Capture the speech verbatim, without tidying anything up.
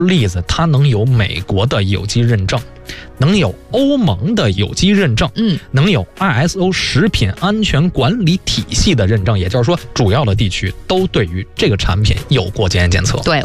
栗子它能有美国的有机认证，能有欧盟的有机认证， 嗯， 能有 I S O 食品安全管理体系的认证，也就是说主要的地区都对于这个产品有过检验检测。 对。